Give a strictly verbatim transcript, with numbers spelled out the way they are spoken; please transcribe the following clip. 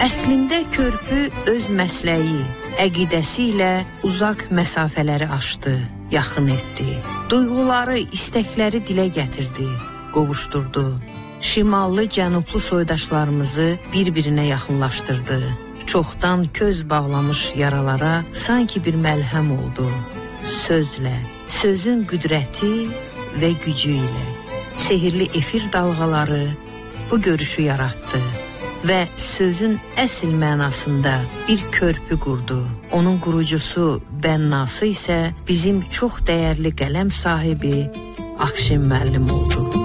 Əslində körpü öz məsləyi, əqidəsi ilə uzaq məsafələri aşdı, yaxın etdi. Duyğuları, istəkləri dilə gətirdi, qovuşturdu. Şimallı, cənublu soydaşlarımızı bir-birinə yaxınlaşdırdı. Çoxdan köz bağlamış yaralara sanki bir məlhəm oldu. Sözlə, sözün qüdrəti və gücü ilə sehirli efir dalğaları bu görüşü yaratdı və sözün əsl mənasında bir körpü qurdu. Onun qurucusu, bənnası isə bizim çox dəyərli qələm sahibi Akşin müəllim oldu.